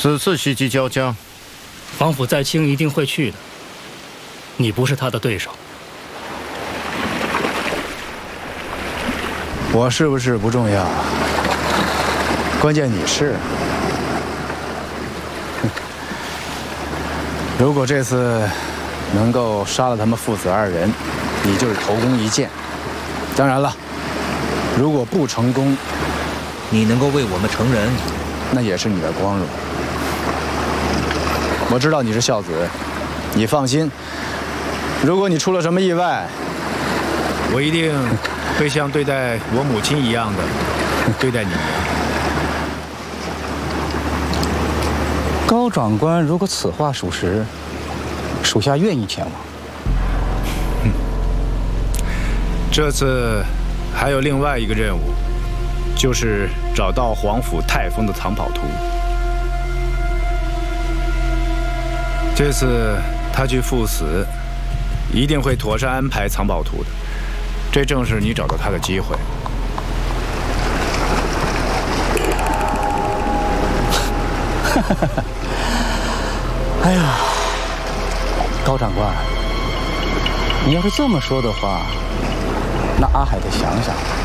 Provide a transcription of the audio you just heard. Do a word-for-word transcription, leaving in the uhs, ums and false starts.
此次袭击椒江， 皇甫在清一定会去的。你不是他的对手。 我是不是不重要，关键你是。如果这次能够杀了他们父子二人，你就是头功一件。当然了，如果不成功， 你能够为我们成人， 那也是你的光荣。我知道你是孝子，你放心。如果你出了什么意外， 我一定会像对待我母亲一样的对待你。 高长官，如果此话属实，属下愿意前往。 嗯，这次还有另外一个任务，就是找到皇甫太丰的藏宝图。这次他去赴死，一定会妥善安排藏宝图的。这正是你找到他的机会。 哎呀，高长官，你要是这么说的话，那阿海得想想。